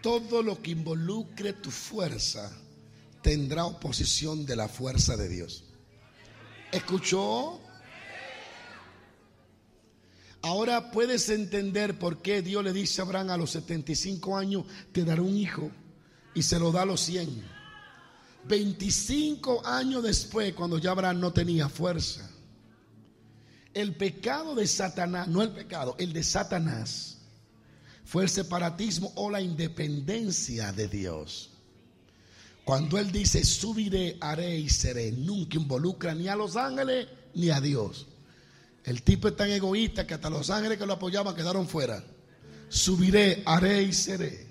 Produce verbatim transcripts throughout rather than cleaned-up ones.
todo lo que involucre tu fuerza tendrá oposición de la fuerza de Dios. ¿Escuchó? Ahora puedes entender por qué Dios le dice a Abraham: a los setenta y cinco años te daré un hijo, y se lo da a los cien. veinticinco años después, cuando ya Abraham no tenía fuerza. El pecado de Satanás, no el pecado, el de Satanás, fue el separatismo o la independencia de Dios. Cuando él dice subiré, haré y seré, nunca involucra ni a los ángeles ni a Dios. El tipo es tan egoísta que hasta los ángeles que lo apoyaban quedaron fuera. Subiré, haré y seré.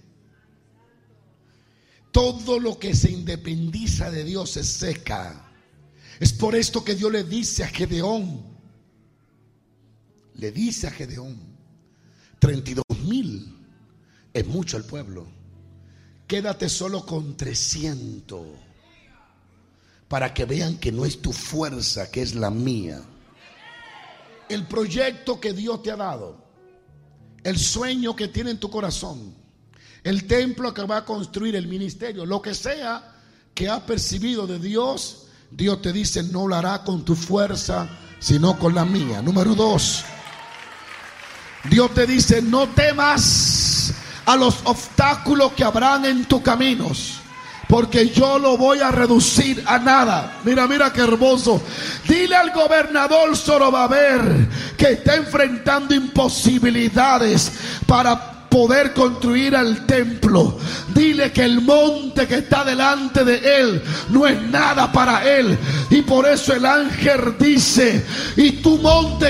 Todo lo que se independiza de Dios se seca. Es por esto que Dios le dice a Gedeón, le dice a Gedeón, treinta y dos mil es mucho el pueblo, quédate solo con trescientos, para que vean que no es tu fuerza, que es la mía. El proyecto que Dios te ha dado, el sueño que tiene en tu corazón, el templo que va a construir, el ministerio, lo que sea que has percibido de Dios, Dios te dice: no lo hará con tu fuerza, sino con la mía. Número dos, Dios te dice: no temas a los obstáculos que habrán en tus caminos, porque yo lo voy a reducir a nada. Mira, mira qué hermoso. Dile al gobernador Zorobabel, que está enfrentando imposibilidades para poder construir el templo, dile que el monte que está delante de él no es nada para él. Y por eso el ángel dice: y tu monte